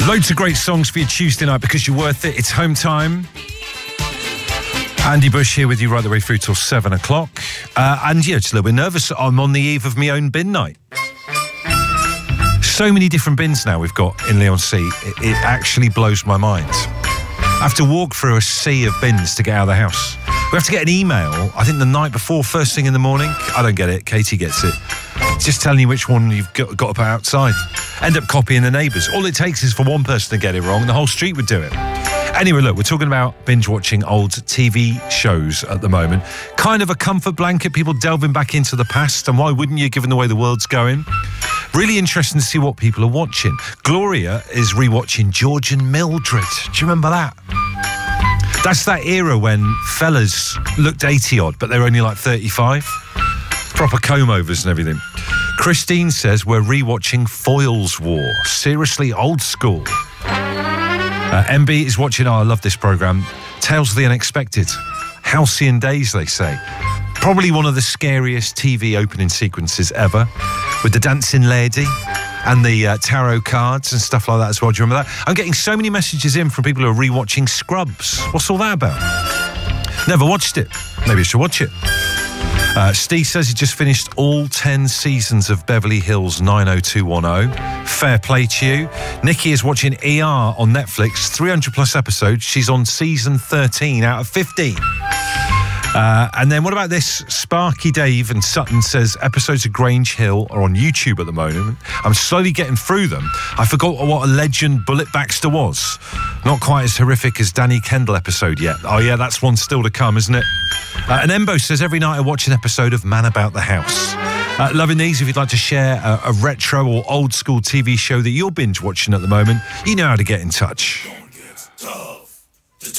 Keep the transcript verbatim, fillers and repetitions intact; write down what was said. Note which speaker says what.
Speaker 1: Loads of great songs for your Tuesday night because you're worth it. It's home time. Andy Bush here with you right the way through till seven o'clock. Uh, and yeah, just a little bit nervous. I'm on the eve of my own bin night. So many different bins now we've got in Leigh-on-Sea. It, it actually blows my mind. I have to walk through a sea of bins to get out of the house. We have to get an email, I think the night before, first thing in the morning. I don't get it. Katie gets it. It's just telling you which one you've got, got to put outside. End up copying the neighbours. All it takes is for one person to get it wrong and the whole street would do it. Anyway, look, we're talking about binge watching old T V shows at the moment. Kind of a comfort blanket, people delving back into the past, and why wouldn't you, given the way the world's going? Really interesting to see what people are watching. Gloria is rewatching George and Mildred. Do you remember that? That's that era when fellas looked eighty odd, but they were only like thirty-five. Proper comb-overs and everything. Christine says we're rewatching Foyle's War. Seriously old school. Uh, M B is watching, oh, I love this programme, Tales of the Unexpected. Halcyon Days, they say. Probably one of the scariest T V opening sequences ever, with the dancing lady and the uh, tarot cards and stuff like that as well. Do you remember that? I'm getting so many messages in from people who are rewatching Scrubs. What's all that about? Never watched it. Maybe I should watch it. Uh, Steve says he just finished all ten seasons of Beverly Hills nine oh two one oh. Fair play to you. Nikki is watching E R on Netflix, three hundred plus episodes. She's on season thirteen out of fifty. Uh, and then what about this? Sparky Dave and Sutton says episodes of Grange Hill are on YouTube at the moment. I'm slowly getting through them. I forgot what a legend Bullet Baxter was. Not quite as horrific as Danny Kendall episode yet. Oh yeah, that's one still to come, isn't it? Uh, and Embo says every night I watch an episode of Man About the House. Uh, loving these. If you'd like to share a, a retro or old school T V show that you're binge watching at the moment, you know how to get in touch.
Speaker 2: Don't get tough.